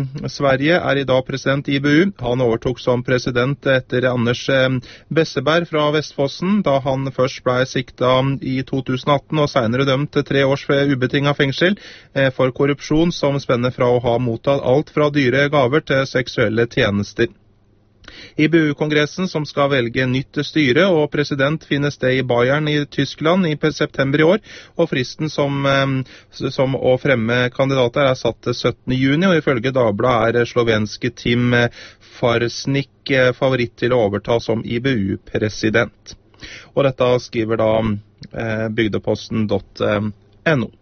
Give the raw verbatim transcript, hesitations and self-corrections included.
Sverige er i dag president i I B U. Han overtok som president etter Anders Besseberg fra Vestfossen, da han først ble siktet i to tusen atten og senere dømt til tre års ubetinget fengsel for korrupsjon som spenner fra å ha mottatt alt fra dyre gaver til seksuelle tjenester. I B U-kongressen som skal velge nytt styre og president finner sted i Bayern i Tyskland i september i år, og fristen som, som å fremme kandidater er satt til syttende juni, og ifølge Dagbladet er slovenske Tim Farsnik favoritt til å overta som I B U-president. Og dette skriver da bygdeposten punktum no.